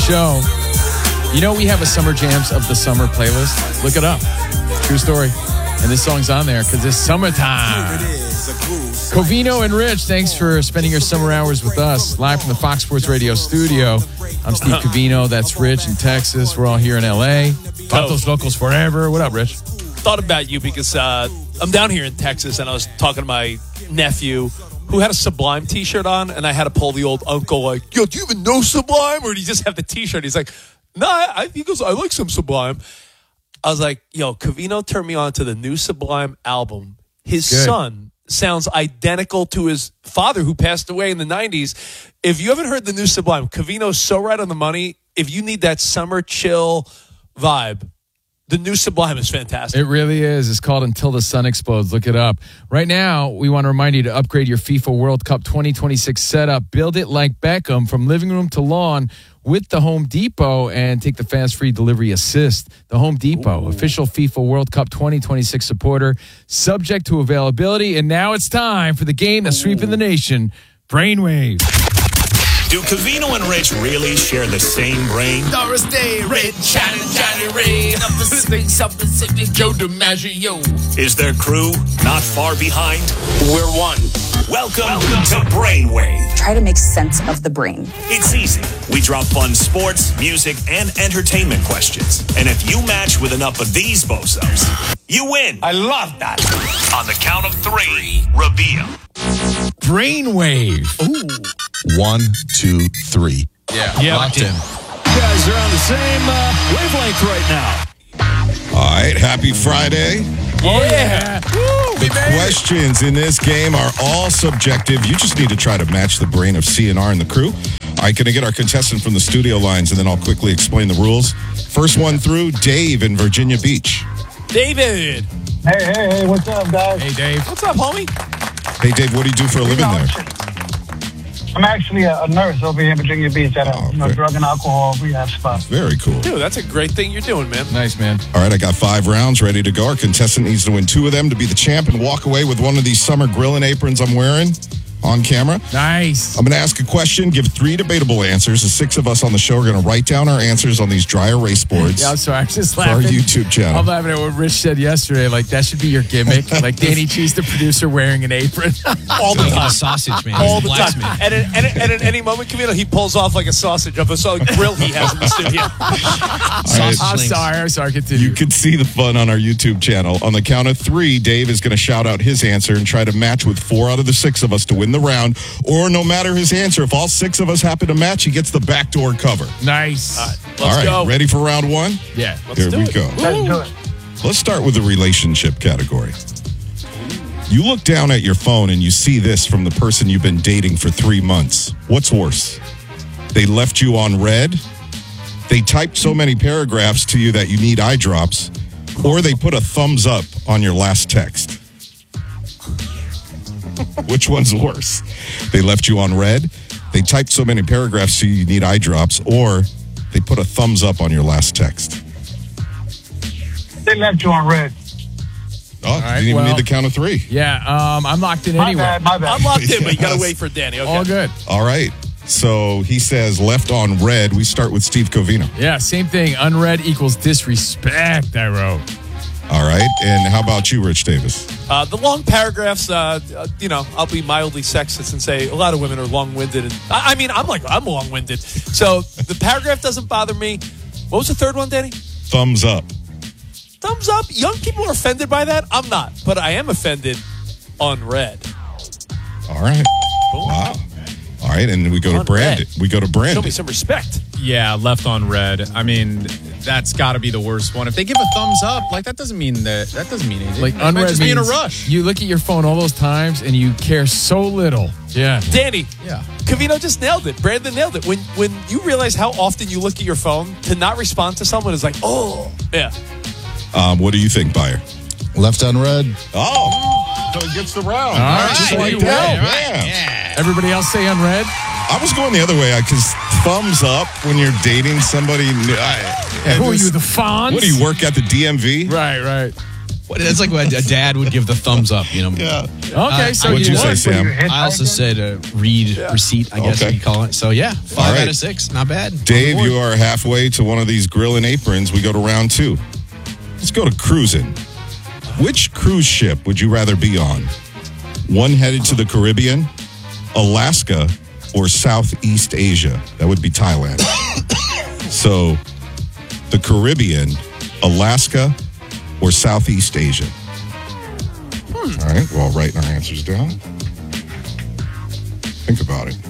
show. You know, we have a Summer Jams of the Summer playlist. Look it up. True story. And this song's on there because it's summertime. Covino and Rich, thanks for spending your summer hours with us. Live from the Fox Sports Radio studio. I'm Steve Covino. That's Rich in Texas. We're all here in L.A. Vatos Locals forever. What up, Rich? Thought about you because I'm down here in Texas, and I was talking to my nephew who had a Sublime T-shirt on, and I had to pull the old uncle, like, yo, do you even know Sublime? Or did you just have the T-shirt? He's like, no, he goes, I like some Sublime. I was like, yo, Covino turned me on to the new Sublime album. His son sounds identical to his father who passed away in the 90s. If you haven't heard the new Sublime, Covino's so right on the money. If you need that summer chill vibe, the new Sublime is fantastic. It really is. It's called Until the Sun Explodes. Look it up. Right now, we want to remind you to upgrade your FIFA World Cup 2026 setup. Build it like Beckham from living room to lawn with the Home Depot and take the fast-free delivery assist. The Home Depot, official FIFA World Cup 2026 supporter, subject to availability. And now it's time for the game that's sweeping the nation, Brainwave. Do Covino and Rich really share the same brain? Doris Day, Red, Johnny Ray, up the Pacific, Joe DiMaggio. Is their crew not far behind? We're one. Welcome to Brainwave. Try to make sense of the brain. It's easy. We drop fun sports, music, and entertainment questions. And if you match with enough of these bozos, you win. I love that. On the count of three, reveal. Brainwave. Ooh. 1, 2, 3. Yeah, locked in. You guys are on the same wavelength right now. All right, happy Friday. Yeah. The questions in this game are all subjective. You just need to try to match the brain of CNR and the crew. All right, going to get our contestant from the studio lines, and then I'll quickly explain the rules. First one through, Dave in Virginia Beach. David. Hey, what's up, guys? Hey, Dave. What's up, homie? Hey, Dave, what do you do for a living there? I'm actually a nurse over here in Virginia Beach at a drug and alcohol rehab spot. Very cool. Dude, that's a great thing you're doing, man. Nice, man. All right, I got 5 rounds ready to go. Our contestant needs to win 2 of them to be the champ and walk away with one of these summer grilling aprons I'm wearing on camera. Nice. I'm going to ask a question, give 3 debatable answers. The 6 of us on the show are going to write down our answers on these dry erase boards. Yeah, I'm sorry. I'm just for our laughing. YouTube channel. I'm laughing at what Rich said yesterday. Like, that should be your gimmick. Like Danny Cheese, the producer, wearing an apron. All the time. Sausage man. All the time. And at any moment, Camilo, he pulls off like a sausage of a grill he has in the studio. I'm sorry. Continue. You can see the fun on our YouTube channel. On the count of 3, Dave is going to shout out his answer and try to match with 4 out of the 6 of us to win the round. Or no matter his answer, if all 6 of us happen to match, he gets the backdoor cover. Nice. All right, let's go. Ready for round 1? Yeah. Here we go. Let's do it. Let's start with the relationship category. You look down at your phone and you see this from the person you've been dating for 3 months. What's worse? They left you on red, they typed so many paragraphs to you that you need eye drops, or they put a thumbs up on your last text. Which one's worse? They left you on red, they typed so many paragraphs to you need eye drops, or they put a thumbs up on your last text. They left you on red. Oh, you didn't even need the count of 3. Yeah, I'm locked in My anyway. bad. I'm locked in, but you got to wait for Danny. Okay. All good. All right. So he says left on red. We start with Steve Covino. Yeah, same thing. Unread equals disrespect, I wrote. All right. And how about you, Rich Davis? The long paragraphs, I'll be mildly sexist and say a lot of women are long-winded. And I'm long-winded. So the paragraph doesn't bother me. What was the third one, Danny? Thumbs up. Thumbs up. Young people are offended by that. I'm not, but I am offended on red. All right. Wow. All right, and we go to Brandon. Show me some respect. Yeah, left on red. I mean, that's got to be the worst one. If they give a thumbs up, like that doesn't mean anything. Like It unread might just be in a means rush. You look at your phone all those times and you care so little. Yeah. Danny. Yeah. Covino just nailed it. Brandon nailed it. When you realize how often you look at your phone, to not respond to someone is like, oh, yeah. What do you think, Bayer? Left on red. Oh, so he gets the round. All right. Just like You that. win. Yeah. Everybody else say unread? I was going the other way because thumbs up when you're dating somebody. Who are you, the Fonz? What do you work at the DMV? Right. That's like what a dad would give the thumbs up, you know. Yeah. Okay, so What'd you say, Sam? I also said read receipt, I guess you call it. So, yeah, 5 right. out of 6. Not bad. Dave, you are halfway to one of these grilling aprons. We go to round 2. Let's go to cruising. Which cruise ship would you rather be on? One headed to the Caribbean, Alaska, or Southeast Asia? That would be Thailand. So, the Caribbean, Alaska, or Southeast Asia? All right, we're all writing our answers down. Think about it.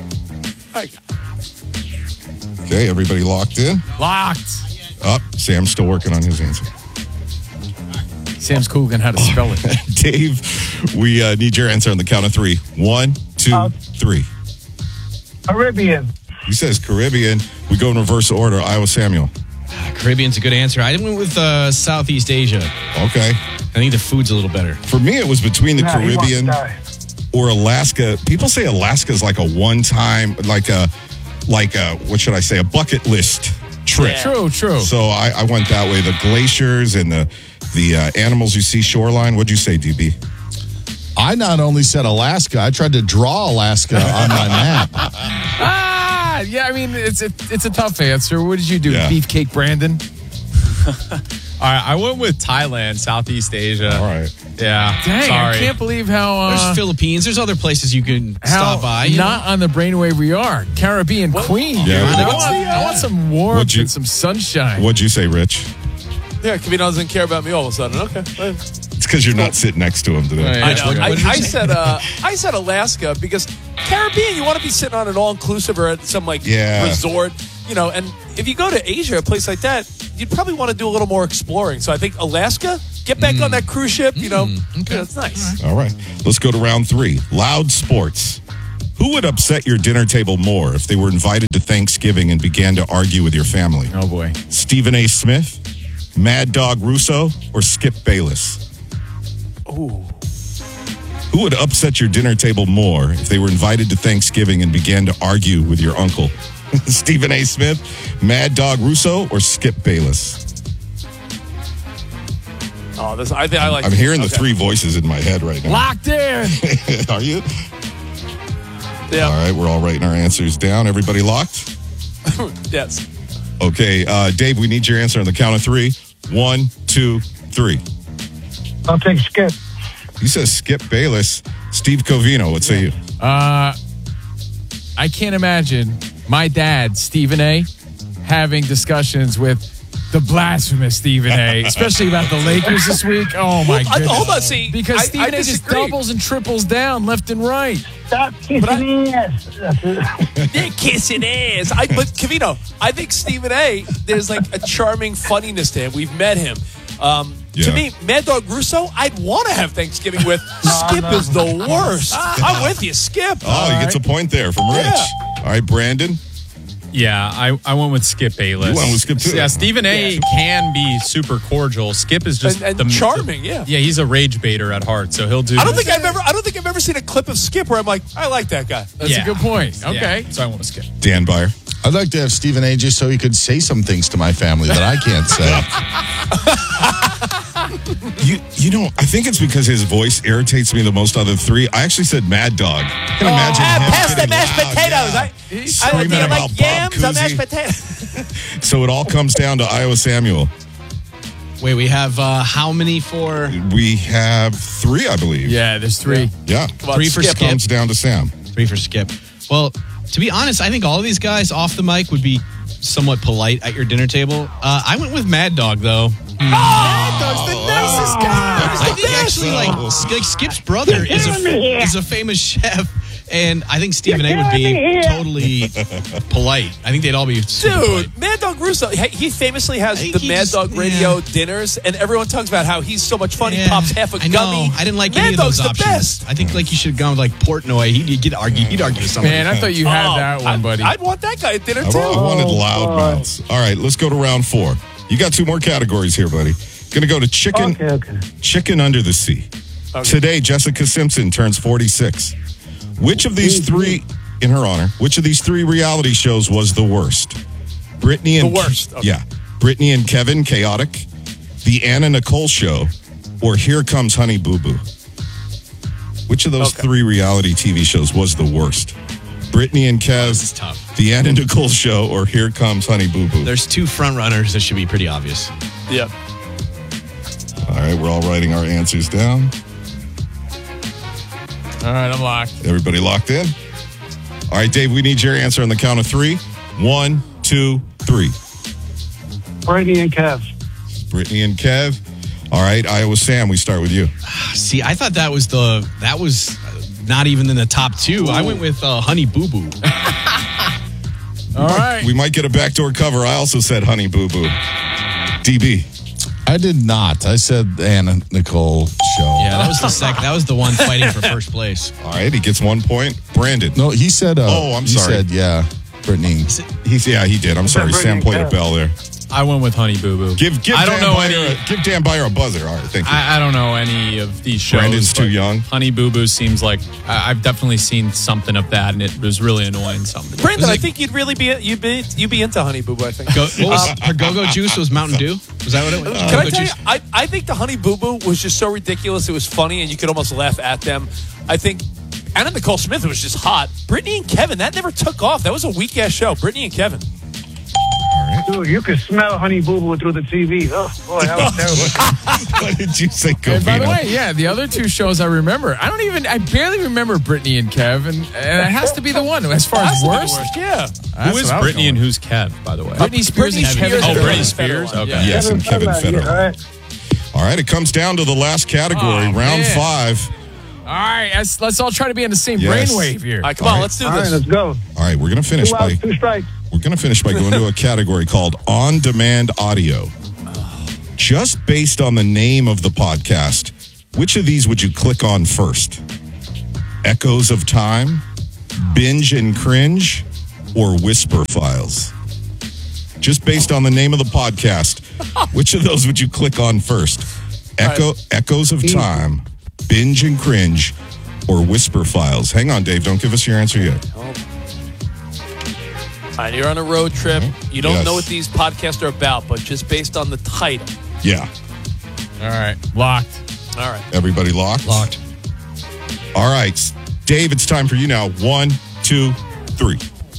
Okay, everybody locked in? Locked. Sam's still working on his answer. Sam's Coogan, how to spell it. Dave, we need your answer on the count of 3. 1, 2, 3. Caribbean. He says Caribbean. We go in reverse order. Iowa Samuel. Caribbean's a good answer. I went with Southeast Asia. Okay. I think the food's a little better. For me, it was between the Nah, he wants to Caribbean die. or Alaska. People say Alaska is like a one-time, like a, what should I say, a bucket list trip. True. So I went that way. The glaciers and the animals you see shoreline. What'd you say, DB? I not only said Alaska, I tried to draw Alaska on my map. Yeah, I mean, it's a tough answer. What did you do, Yeah. Beefcake Brandon? All right, I went with Thailand, Southeast Asia. All right. Yeah. Dang, sorry. I can't believe how... There's Philippines. There's other places you can how stop by. not on the brainwave we are. Caribbean Queen. Yeah. Dude. I want some warmth What'd you- and some sunshine. What'd you say, Rich? Yeah, Kavino doesn't care about me all of a sudden. Okay. It's because you're not sitting next to him today. Right. I know. What did you I say? said Alaska because Caribbean, you want to be sitting on an all-inclusive or at some resort, and if you go to Asia, a place like that, you'd probably want to do a little more exploring. So I think Alaska, get back on that cruise ship, it's nice. All right. Let's go to round 3. Loud sports. Who would upset your dinner table more if they were invited to Thanksgiving and began to argue with your family? Oh, boy. Stephen A. Smith, Mad Dog Russo, or Skip Bayless? Ooh. Who would upset your dinner table more if they were invited to Thanksgiving and began to argue with your uncle? Stephen A. Smith, Mad Dog Russo, or Skip Bayless? Oh, I like. I'm hearing the 3 voices in my head right now. Locked in. Are you? Yeah. All right, we're all writing our answers down. Everybody locked? Yes. Okay, Dave, we need your answer on the count of 3. 1, 2, 3. I'll take Skip. He says Skip Bayless. Steve Covino, what say you? I can't imagine my dad, Stephen A., having discussions with the blasphemous Stephen A., especially about the Lakers this week. Oh, my goodness. Hold on, see. Because Stephen A. just disagree. doubles and triples down left and right. Stop kissing ass. They're kissing ass. But Cavino, I think Stephen A., there's like a charming funniness to him. We've met him. To me, Mad Dog Russo, I'd want to have Thanksgiving with. Skip is the worst. I'm with you, Skip. Oh, he gets a point there from Rich. All right, Brandon. Yeah, I went with Skip Bayless. You went with Skip too. Yeah, Stephen A. can be super cordial. Skip is just and charming. Yeah, he's a rage baiter at heart, so he'll do. I don't think I've ever seen a clip of Skip where I'm like, I like that guy. That's a good point. Okay. Yeah, so I went with Skip. Dan Byer. I'd like to have Stephen A. just so he could say some things to my family that I can't say. You know, I think it's because his voice irritates me the most out of the 3. I actually said Mad Dog. I can imagine him pass the getting mashed loud, potatoes. yeah. I Screaming like about yams Bob or mashed Cousy. potatoes. So it all comes down to Iowa Samuel. Wait, we have how many for? We have 3, I believe. Yeah, there's 3. Yeah. on, 3 for Skip. Skip. Comes down to Sam. 3 for Skip. Well, to be honest, I think all of these guys off the mic would be somewhat polite at your dinner table. I went with Mad Dog, though. Mad Dog's the nicest guy. I think actually, like Skip's brother is a famous chef, and I think Stephen A. would be totally polite. I think they'd all be super polite. Dude, Mad Dog Russo, he famously has think the he Mad just- Dog Radio dinners, and everyone talks about how he's so much fun. He pops half a I gummy. know. I didn't like Mad any of Dog's those the options. best. I think like you should have gone with like Portnoy. He'd argue with someone. Man, I thought you had that one, buddy. I'd want that guy at dinner, I too. wanted loud mouths. All right, let's go to round 4. You got 2 more categories here, buddy. Going to go to chicken under the sea. Today, Jessica Simpson turns 46. Which of these 3, in her honor, which of these 3 reality shows was the worst? Brittany and The worst. Okay. Yeah. Brittany and Kevin, Chaotic. The Anna Nicole Show. or Here Comes Honey Boo Boo? Which of those three reality TV shows was the worst? Brittany and Kev, This is tough. The Ann and Nicole Show, or Here Comes Honey Boo Boo? There's two front runners that should be pretty obvious. Yep. All right, we're all writing our answers down. All right, I'm locked. Everybody locked in? All right, Dave, we need your answer on the count of 3. 1, 2, 3. Brittany and Kev. Brittany and Kev. All right, Iowa Sam, we start with you. See, I thought that was not even in the top two. I went with Honey Boo Boo. All right. We might get a backdoor cover. I also said Honey Boo Boo. DB. I did not. I said the Anna Nicole Show. Yeah, that was the second. That was the one fighting for first place. All right, he gets 1 point. Brandon. No, he said. I'm sorry. He said, yeah, Brittany. He did. I'm sorry. Sam played a bell there. I went with Honey Boo Boo. Give I don't Dan know Byer give Dan Byer a buzzer. All right, thank you. I don't know any of these shows. Brandon's too young. Honey Boo Boo seems like I've definitely seen something of that, and it was really annoying. Something. Brandon, I think you'd really be into Honey Boo Boo. I think. What was her go-go juice? Was Mountain Dew? Was that what it was? Can I tell you? I think the Honey Boo Boo was just so ridiculous. It was funny, and you could almost laugh at them. I think Anna Nicole Smith was just hot. Brittany and Kevin, that never took off. That was a weak ass show. Brittany and Kevin. Dude, you could smell Honey Boo Boo through the TV. Oh, boy, that was terrible. What did you say, And by the Covino? way, yeah, the other two shows I remember. I barely remember Brittany and Kev, and it has to be the one. As far as worst, Yeah. Who is Brittany and who's Kev, by the way? Britney Spears and Kevin Oh, Federline. Britney Spears? Okay. Yeah. Yes, and Kevin Federline. All right. All right, it comes down to the last category, Oh, round man. 5. All right, let's all try to be on the same Yes. brainwave here. All right, come on, let's do All right, this. let's go. All right, we're going to finish 2 by outs, 2 strikes. going to a category called on-demand audio. Just based on the name of the podcast, which of these would you click on first? Echoes of Time, Binge and Cringe, or Whisper Files? Just based on the name of the podcast, which of those would you click on first? Echoes of Time, Binge and Cringe, or Whisper Files? Hang on, Dave. Don't give us your answer yet. All right, you're on a road trip. You don't Yes. know what these podcasts are about, but just based on the title. Yeah. All right, locked. All right. Everybody locked? Locked. All right. Dave, it's time for you now. 1, 2, 3.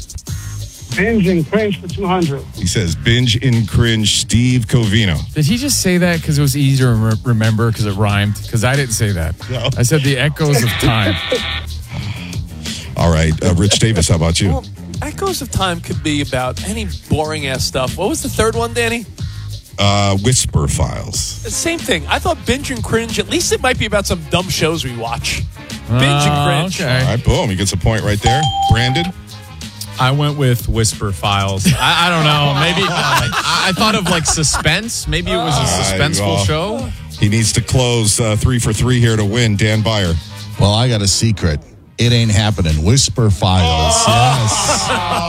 Binge and Cringe for 200. He says Binge and Cringe, Steve Covino. Did he just say that because it was easy to remember because it rhymed? Because I didn't say that. No. I said the echoes of time. All right. Rich Davis, how about you? Well, Echoes of Time could be about any boring ass stuff. What was the third one, Danny? Whisper Files. Same thing. I thought Binge and Cringe, at least it might be about some dumb shows we watch. Binge and Cringe. Okay. All right, boom. He gets a point right there. Brandon? I went with Whisper Files. I don't know. Maybe I thought of like suspense. Maybe it was a suspenseful show. He needs to close 3 for 3 here to win. Dan Byer. Well, I got a secret. It ain't happening. Whisper Files. Yes.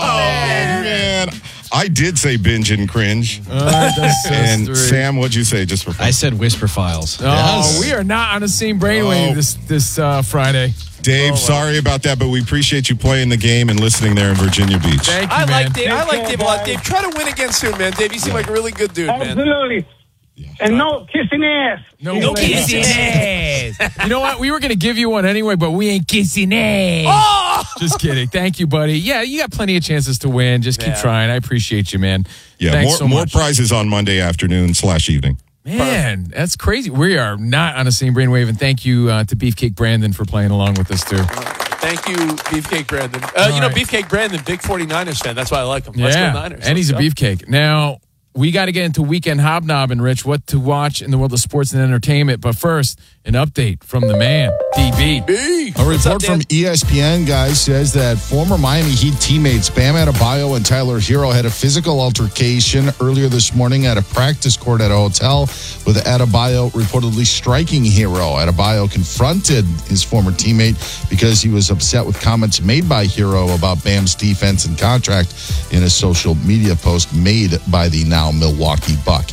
Man, I did say Binge and Cringe. That's so And three. Sam, what'd you say just for fun? I said Whisper Files. Oh, Yes. we are not on the same brainwave this Friday. Dave, sorry about that, but we appreciate you playing the game and listening there in Virginia Beach. Thank you, I man. like Dave. I like Take Dave a care, lot. guys. Dave, try to win again soon, man. Dave, you seem like a really good dude, man. Absolutely. And no kissing ass. No kissing ass. You know what? We were going to give you one anyway, but we ain't kissing ass. Oh! Just kidding. Thank you, buddy. Yeah, you got plenty of chances to win. Just keep Yeah. trying. I appreciate you, man. Yeah, Thanks so more much. prizes on Monday afternoon/evening. Man, that's crazy. We are not on the same brainwave, and thank you to Beefcake Brandon for playing along with us, too. Thank you, Beefcake Brandon. All you know, right. Beefcake Brandon, big 49ers fan. That's why I like him. Let's Yeah, go Niners. and he's a Let's go. beefcake. Now, we got to get into Weekend Hobnobbing, Rich, what to watch in the world of sports and entertainment. But first, an update from the man, DB. A What's up, report from ESPN, guys, says that former Miami Heat teammates Bam Adebayo and Tyler Hero had a physical altercation earlier this morning at a practice court at a hotel, with Adebayo reportedly striking Hero. Adebayo confronted his former teammate because he was upset with comments made by Hero about Bam's defense and contract in a social media post made by the now Milwaukee Buck.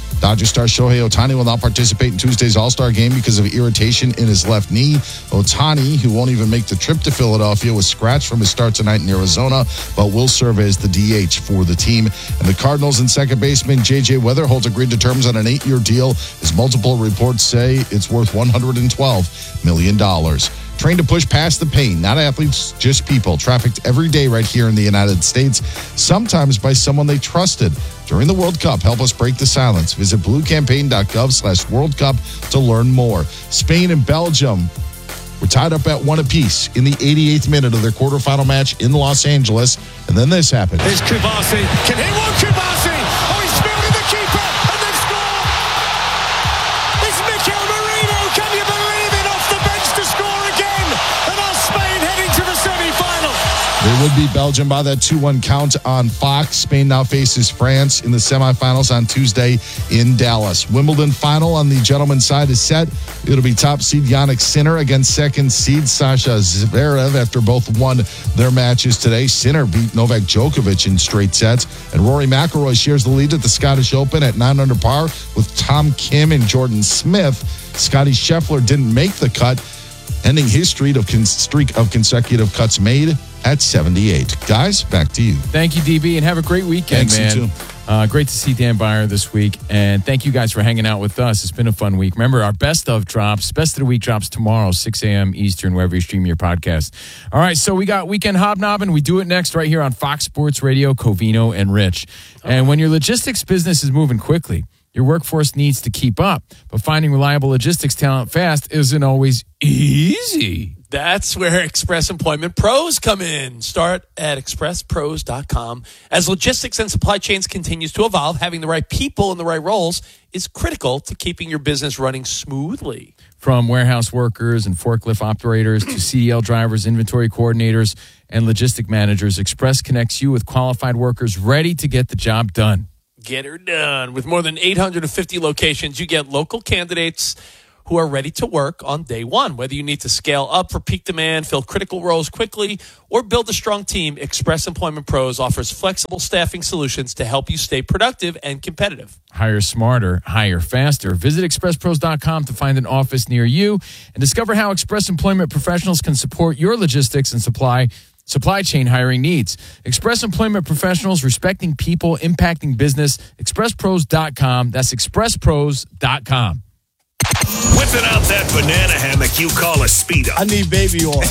Dodgers star Shohei Ohtani will not participate in Tuesday's All-Star game because of irritation in his left knee. Ohtani, who won't even make the trip to Philadelphia, was scratched from his start tonight in Arizona, but will serve as the DH for the team. And the Cardinals and second baseman J.J. Weatherholt agreed to terms on an 8-year deal, as multiple reports say it's worth $112 million. Trained to push past the pain, not athletes, just people, trafficked every day right here in the United States, sometimes by someone they trusted. During the World Cup, help us break the silence. Visit bluecampaign.gov/World Cup to learn more. Spain and Belgium were tied up at 1 apiece in the 88th minute of their quarterfinal match in Los Angeles. And then this happened. Here's Kubasi. Can he won Kubasi? Oh, he's fielding the keeper and they've scored. It's Mikel Merino. Can you believe it? Off the bench to score again. And our Spain heading to the semi-final. They would beat Belgium by that 2-1 count on Fox. Spain now faces France in the semifinals on Tuesday in Dallas. Wimbledon final on the gentlemen's side is set. It'll be top seed Jannik Sinner against second seed Sasha Zverev after both won their matches today. Sinner beat Novak Djokovic in straight sets. And Rory McIlroy shares the lead at the Scottish Open at 9 under par with Tom Kim and Jordan Smith. Scotty Scheffler didn't make the cut, ending his streak of consecutive cuts made at 78. Guys, back to you. Thank you, DB, and have a great weekend, Thanks, man. you too. Great to see Dan Byer this week, and thank you guys for hanging out with us. It's been a fun week. Remember, our best of the week drops tomorrow, 6 a.m. Eastern, wherever you stream your podcast. All right, so we got Weekend Hobnobbing. We do it next right here on Fox Sports Radio, Covino and Rich. And when your logistics business is moving quickly, your workforce needs to keep up, but finding reliable logistics talent fast isn't always easy. That's where Express Employment Pros come in. Start at expresspros.com. As logistics and supply chains continues to evolve, having the right people in the right roles is critical to keeping your business running smoothly. From warehouse workers and forklift operators to CDL drivers, inventory coordinators, and logistic managers, Express connects you with qualified workers ready to get the job done. Get her done. With more than 850 locations, you get local candidates who are ready to work on day one. Whether you need to scale up for peak demand, fill critical roles quickly, or build a strong team, Express Employment Pros offers flexible staffing solutions to help you stay productive and competitive. Hire smarter, hire faster. Visit expresspros.com to find an office near you and discover how Express Employment professionals can support your logistics and supply chain hiring needs. Express Employment professionals respecting people, impacting business. expresspros.com. That's expresspros.com. Whipping out that banana hammock you call a Speedo. I need baby oil.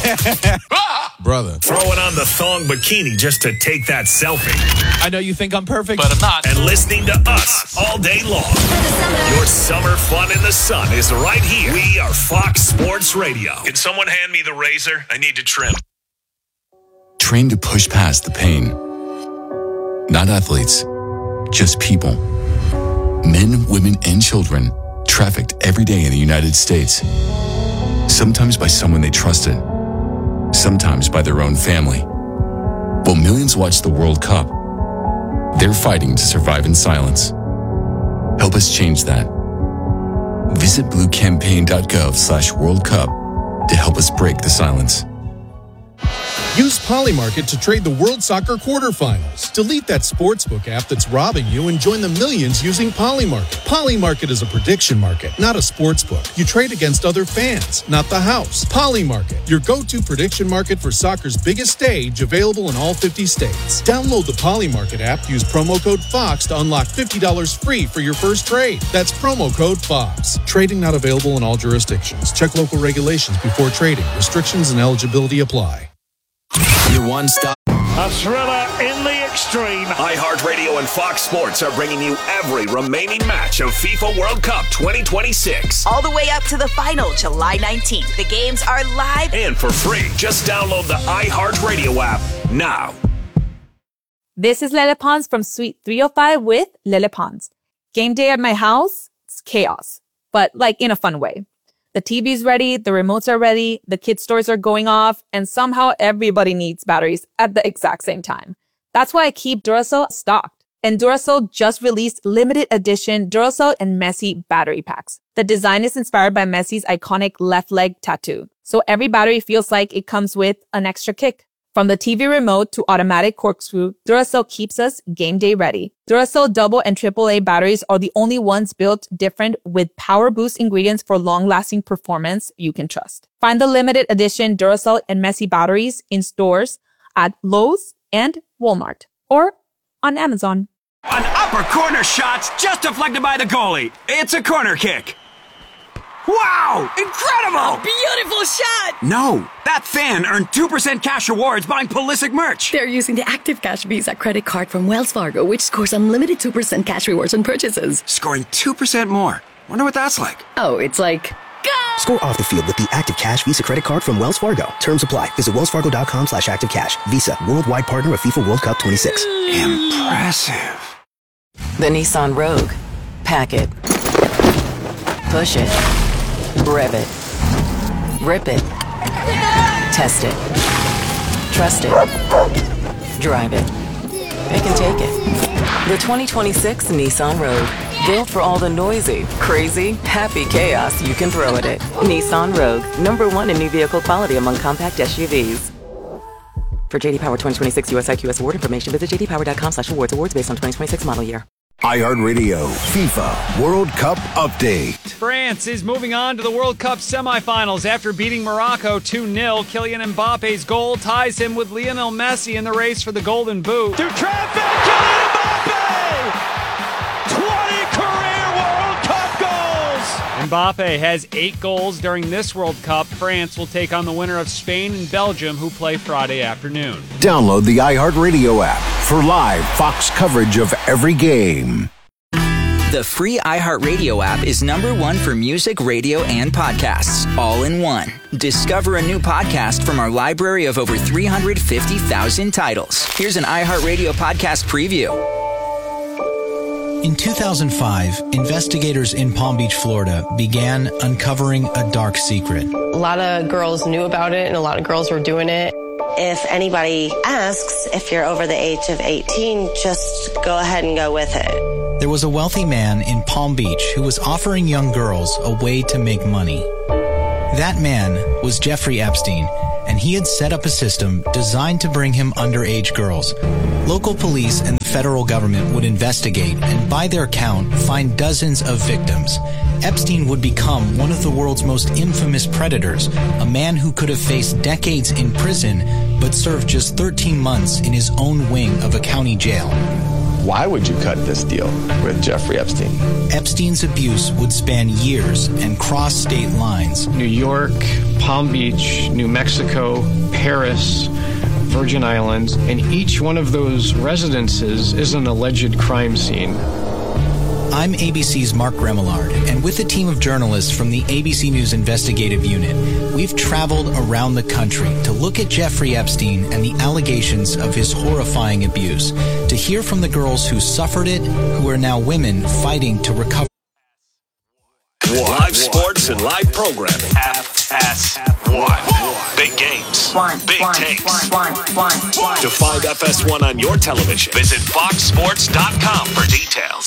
Brother. Throwing on the thong bikini just to take that selfie. I know you think I'm perfect, but I'm not. And listening to us all day long. Your summer fun in the sun is right here. We are Fox Sports Radio. Can someone hand me the razor? I need to trim. Trained to push past the pain. Not athletes, just people. Men, women, and children trafficked every day in the United States. Sometimes by someone they trusted, sometimes by their own family. While millions watch the World Cup, they're fighting to survive in silence. Help us change that. Visit bluecampaign.gov/World Cup to help us break the silence. Use Polymarket to trade the World Soccer quarterfinals. Delete that sportsbook app that's robbing you and join the millions using Polymarket. Polymarket is a prediction market, not a sportsbook. You trade against other fans, not the house. Polymarket, your go-to prediction market for soccer's biggest stage, available in all 50 states. Download the Polymarket app, use promo code FOX to unlock $50 free for your first trade. That's promo code FOX. Trading not available in all jurisdictions. Check local regulations before trading. Restrictions and eligibility apply. Your one-stop. A thriller in the extreme. iHeartRadio and Fox Sports are bringing you every remaining match of FIFA World Cup 2026. All the way up to the final, July 19th. The games are live and for free. Just download the iHeartRadio app now. This is Lele Pons from Suite 305 with Lele Pons. Game day at my house, it's chaos, but like in a fun way. The TV's ready, the remotes are ready, the kids' toys are going off, and somehow everybody needs batteries at the exact same time. That's why I keep Duracell stocked. And Duracell just released limited edition Duracell and Messi battery packs. The design is inspired by Messi's iconic left leg tattoo. So every battery feels like it comes with an extra kick. From the TV remote to automatic corkscrew, Duracell keeps us game day ready. Duracell double and AAA batteries are the only ones built different with power boost ingredients for long-lasting performance you can trust. Find the limited edition Duracell and Messi batteries in stores at Lowe's and Walmart or on Amazon. An upper corner shot's just deflected by the goalie. It's a corner kick. Wow! Incredible! Beautiful shot! No, that fan earned 2% cash rewards buying Pulisic merch. They're using the Active Cash Visa credit card from Wells Fargo, which scores unlimited 2% cash rewards on purchases. Scoring 2% more. Wonder what that's like. Oh, it's like... Score off the field with the Active Cash Visa credit card from Wells Fargo. Terms apply. Visit wellsfargo.com/activecash. Visa, worldwide partner of FIFA World Cup 26. Impressive. The Nissan Rogue. Pack it. Push it. Rev it. Rip it. Test it. Trust it. Drive it. It can take it. The 2026 Nissan Rogue. Built for all the noisy, crazy, happy chaos you can throw at it. Nissan Rogue. #1 in new vehicle quality among compact SUVs. For JD Power 2026 US IQS award information, visit jdpower.com/awards. Awards based on 2026 model year. iHeartRadio FIFA World Cup Update. France is moving on to the World Cup semifinals after beating Morocco 2-0. Kylian Mbappe's goal ties him with Lionel Messi in the race for the Golden Boot. Through traffic, Kylian Mbappe! 20 career World Cup goals! Mbappe has 8 goals during this World Cup. France will take on the winner of Spain and Belgium, who play Friday afternoon. Download the iHeartRadio app for live Fox coverage of every game. The free iHeartRadio app is #1 for music, radio, and podcasts, all in one. Discover a new podcast from our library of over 350,000 titles. Here's an iHeartRadio podcast preview. In 2005, investigators in Palm Beach, Florida, began uncovering a dark secret. A lot of girls knew about it, and a lot of girls were doing it. If anybody asks if you're over the age of 18, just go ahead and go with it. There was a wealthy man in Palm Beach who was offering young girls a way to make money. That man was Jeffrey Epstein, and he had set up a system designed to bring him underage girls. Local police and the federal government would investigate and, by their count, find dozens of victims. Epstein would become one of the world's most infamous predators, a man who could have faced decades in prison but served just 13 months in his own wing of a county jail. Why would you cut this deal with Jeffrey Epstein? Epstein's abuse would span years and cross state lines. New York, Palm Beach, New Mexico, Paris, Virgin Islands, and each one of those residences is an alleged crime scene. I'm ABC's Mark Remillard, and with a team of journalists from the ABC News Investigative Unit, we've traveled around the country to look at Jeffrey Epstein and the allegations of his horrifying abuse, to hear from the girls who suffered it, who are now women fighting to recover. Live sports and live programming. FS1. Big games. Big takes. To find FS1 on your television, visit foxsports.com for details.